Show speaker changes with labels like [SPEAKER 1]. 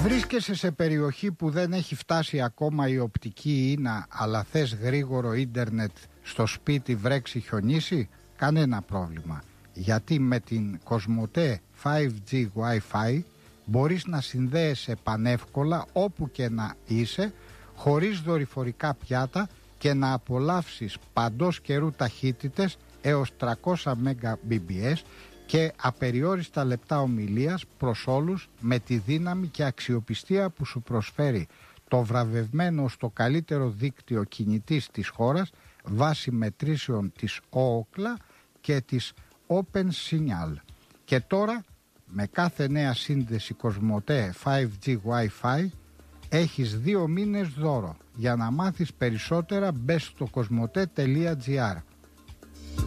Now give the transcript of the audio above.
[SPEAKER 1] Βρίσκεσαι σε περιοχή που δεν έχει φτάσει ακόμα η οπτική ίνα, αλλά θες γρήγορο ίντερνετ στο σπίτι, βρέξει, χιονίσει? Κανένα πρόβλημα, γιατί με την Κοσμοτέ 5G Wi-Fi μπορείς να συνδέεσαι πανεύκολα όπου και να είσαι, χωρίς δορυφορικά πιάτα, και να απολαύσεις παντός καιρού ταχύτητες έως 300 Mbps και απεριόριστα λεπτά ομιλίας προς όλους, με τη δύναμη και αξιοπιστία που σου προσφέρει το βραβευμένο στο καλύτερο δίκτυο κινητής της χώρας βάσει μετρήσεων της Ookla και της OpenSignal. Και τώρα, με κάθε νέα σύνδεση Κοσμοτέ 5G Wi-Fi, έχεις 2 μήνες δώρο. Για να μάθεις περισσότερα μπες στο κοσμοτέ.gr.